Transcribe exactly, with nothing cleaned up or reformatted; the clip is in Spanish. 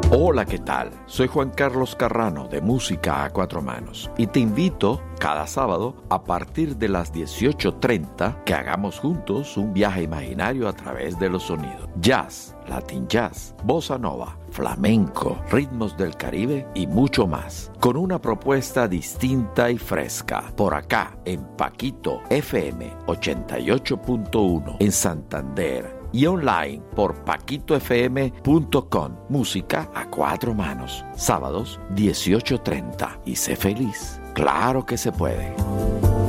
Hola, ¿qué tal? Soy Juan Carlos Carrano de Música a Cuatro Manos y te invito cada sábado a partir de las dieciocho treinta que hagamos juntos un viaje imaginario a través de los sonidos. Jazz, Latin Jazz, Bossa Nova, flamenco, ritmos del Caribe y mucho más. Con una propuesta distinta y fresca. Por acá en Paquito F M ochenta y ocho punto uno en Santander. Y online por paquito f m punto com. Música a cuatro manos. Sábados dieciocho treinta. Y sé feliz. Claro que se puede.